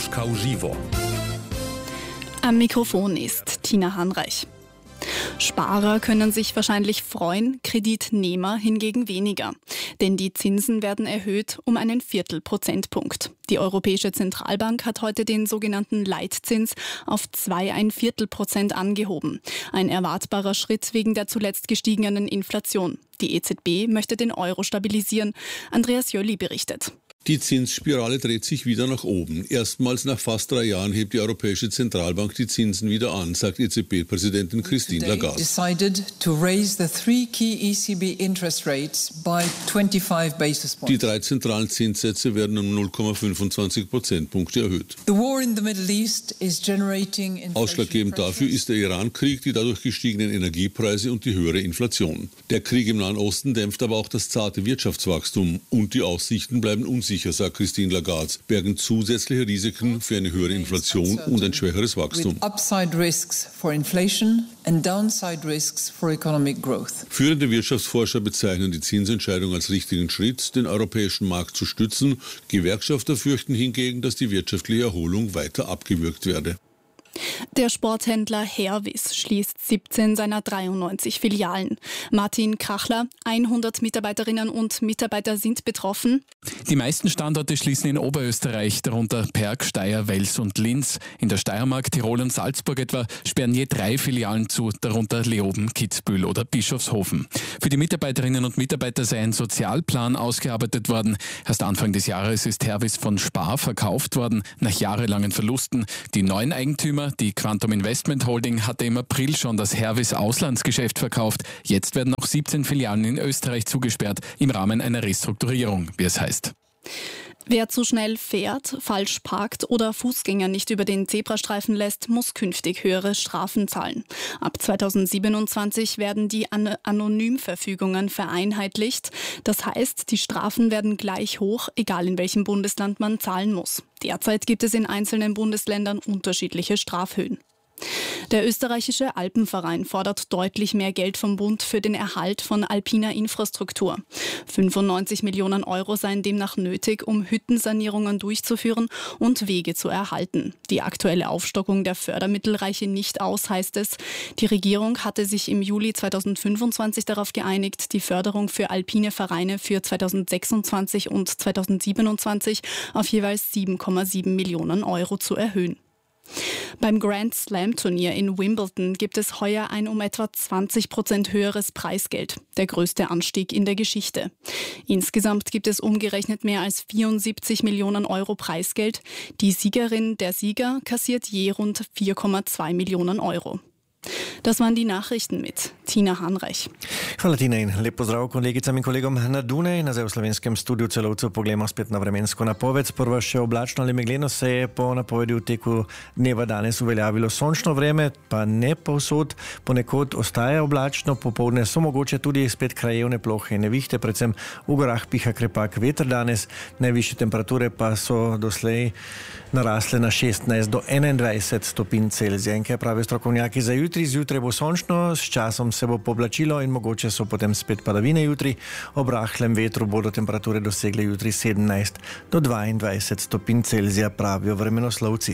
Moskau Živo. Am Mikrofon ist Tina Hanreich. Sparer können sich wahrscheinlich freuen, Kreditnehmer hingegen weniger. Denn die Zinsen werden erhöht um einen Viertelprozentpunkt. Die Europäische Zentralbank hat heute den sogenannten Leitzins auf 2,25% angehoben. Ein erwartbarer Schritt wegen der zuletzt gestiegenen Inflation. Die EZB möchte den Euro stabilisieren. Andreas Jölli berichtet. Die Zinsspirale dreht sich wieder nach oben. Erstmals nach fast 3 Jahren hebt die Europäische Zentralbank die Zinsen wieder an, sagt EZB-Präsidentin Christine Lagarde. Die 3 zentralen Zinssätze werden um 0,25 Prozentpunkte erhöht. Ausschlaggebend dafür ist der Iran-Krieg, die dadurch gestiegenen Energiepreise und die höhere Inflation. Der Krieg im Nahen Osten dämpft aber auch das zarte Wirtschaftswachstum und die Aussichten bleiben unsicher, sagt Christine Lagarde, bergen zusätzliche Risiken für eine höhere Inflation und ein schwächeres Wachstum. Führende Wirtschaftsforscher bezeichnen die Zinsentscheidung als richtigen Schritt, den europäischen Markt zu stützen. Gewerkschafter fürchten hingegen, dass die wirtschaftliche Erholung weiter abgewürgt werde. Der Sporthändler Hervis schließt 17 seiner 93 Filialen. Martin Krachler, 100 Mitarbeiterinnen und Mitarbeiter sind betroffen. Die meisten Standorte schließen in Oberösterreich, darunter Perg, Steyr, Wels und Linz. In der Steiermark, Tirol und Salzburg etwa sperren je 3 Filialen zu, darunter Leoben, Kitzbühel oder Bischofshofen. Für die Mitarbeiterinnen und Mitarbeiter sei ein Sozialplan ausgearbeitet worden. Erst Anfang des Jahres ist Hervis von Spar verkauft worden, nach jahrelangen Verlusten. Die neuen Eigentümer, die Quantum Investment Holding, hatte im April schon das Hervis Auslandsgeschäft verkauft. Jetzt werden auch 17 Filialen in Österreich zugesperrt, im Rahmen einer Restrukturierung, wie es heißt. Wer zu schnell fährt, falsch parkt oder Fußgänger nicht über den Zebrastreifen lässt, muss künftig höhere Strafen zahlen. Ab 2027 werden die Anonymverfügungen vereinheitlicht. Das heißt, die Strafen werden gleich hoch, egal in welchem Bundesland man zahlen muss. Derzeit gibt es in einzelnen Bundesländern unterschiedliche Strafhöhen. Der österreichische Alpenverein fordert deutlich mehr Geld vom Bund für den Erhalt von alpiner Infrastruktur. 95 Millionen Euro seien demnach nötig, um Hüttensanierungen durchzuführen und Wege zu erhalten. Die aktuelle Aufstockung der Fördermittel reiche nicht aus, heißt es. Die Regierung hatte sich im Juli 2025 darauf geeinigt, die Förderung für alpine Vereine für 2026 und 2027 auf jeweils 7,7 Millionen Euro zu erhöhen. Beim Grand Slam Turnier in Wimbledon gibt es heuer ein um etwa 20% höheres Preisgeld, der größte Anstieg in der Geschichte. Insgesamt gibt es umgerechnet mehr als 74 Millionen Euro Preisgeld. Die Siegerin, der Sieger, kassiert je rund 4,2 Millionen Euro. Das waren die Nachrichten mit Tina Hanreich. Hvala Tina in lep pozdrav kolegicam in kolegom na Dunaj. Nazaj v slovenskem studiu celovcev poglejmo spet na vremensko napoved. Prvo še oblačno ali megleno se je po napovedi v teku dneva danes uveljavilo sončno vreme, pa ne povsod. Ponekod ostaja oblačno, popoldne so mogoče tudi spet krajevne plohe in nevihte, predvsem v gorah piha krepak veter danes. Najvišje temperature pa so doslej narasle na 16 do 21 stopinj Celzija. In kaj pravijo strokovnjaki za jutri? Zjutraj bo sončno, s časom se bo poblačilo in mogoče so potem spet padavine jutri. Ob rahlem vetru bodo temperature dosegle jutri 17 do 22 stopinj Celzija, pravijo vremenoslovci.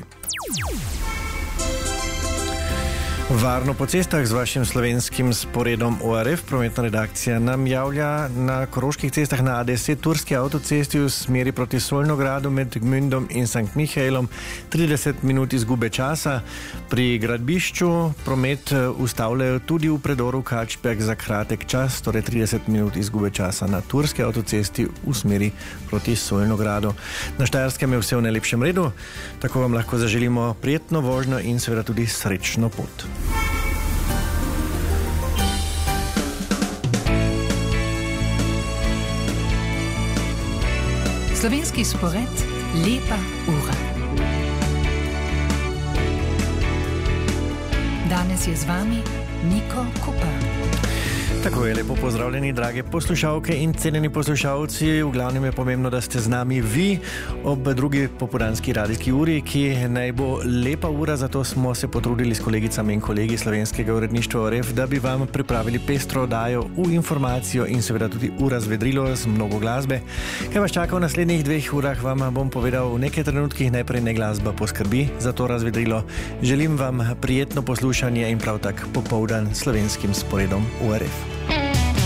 Varno po cestah z vašim slovenskim sporedom ORF. Prometna redakcija nam javlja na koroških cestah na A10 turski avtocesti v smeri proti Solnogradu med Gmündom in Sankt Mihaelom 30 minut izgube časa. Pri gradbišču promet ustavljajo tudi v predoru Kačberg za kratek čas, torej 30 minut izgube časa na turski avtocesti v smeri proti Solnogradu. Na Štajerskem je vse v najlepšem redu, tako vam lahko zaželimo prijetno vožnjo in seveda tudi srečno pot. Slovenski spored Lepa ura. Danes je z vami Niko Kupa. Tako je, lepo pozdravljeni, drage poslušalke in cenjeni poslušalci. V glavnem je pomembno, da ste z nami vi ob drugi popoldanski radijski uri, ki naj bo lepa ura, zato smo se potrudili s kolegicami in kolegi slovenskega uredništva ORF, da bi vam pripravili pestro oddajo v informacijo in seveda tudi v razvedrilo z mnogo glasbe. Kaj vas čaka v naslednjih 2 urah, vam bom povedal v nekaj trenutkih. Najprej ne glasba poskrbi za to razvedrilo. Želim vam prijetno poslušanje in prav tak popoldan slovenskim sporedom ORF.